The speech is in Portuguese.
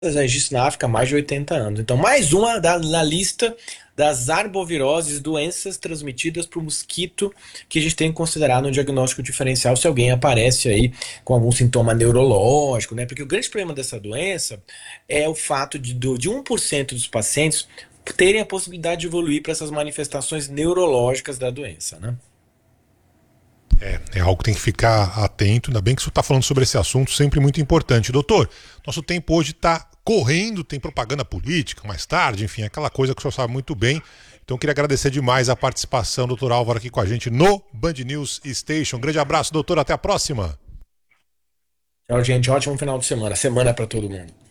registros na África há mais de 80 anos. Então, mais uma na lista das arboviroses, doenças transmitidas por mosquito, que a gente tem que considerar no diagnóstico diferencial se alguém aparece aí com algum sintoma neurológico, né? Porque o grande problema dessa doença é o fato de 1% dos pacientes terem a possibilidade de evoluir para essas manifestações neurológicas da doença, né? É algo que tem que ficar atento. Ainda bem que você está falando sobre esse assunto, sempre muito importante. Doutor, nosso tempo hoje está correndo, tem propaganda política mais tarde, enfim, aquela coisa que o senhor sabe muito bem. Então, queria agradecer demais a participação do doutor Álvaro aqui com a gente no Band News Station. Um grande abraço, doutor. Até a próxima. Tchau, gente. Ótimo final de semana. Semana para todo mundo.